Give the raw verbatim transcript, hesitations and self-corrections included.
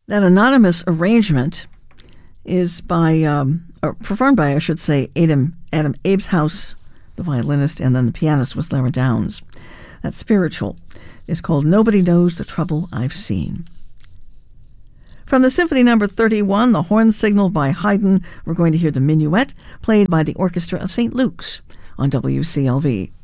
That anonymous arrangement is by, um, or performed by, I should say, Adam, Adam Abeshouse, the violinist, and then the pianist was Lara Downs. That spiritual is called Nobody Knows the Trouble I've Seen. From the Symphony Number thirty-one, the Horn Signal by Haydn, we're going to hear the Minuet, played by the Orchestra of Saint Luke's on W C L V.